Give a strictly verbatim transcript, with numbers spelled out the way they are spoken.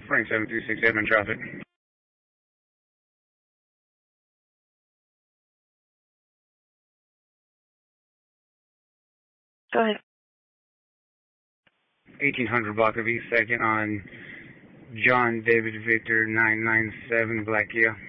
Frank seven two six seven traffic. Go ahead. eighteen hundred block of East second on John David Victor nine nine seven Black Kia.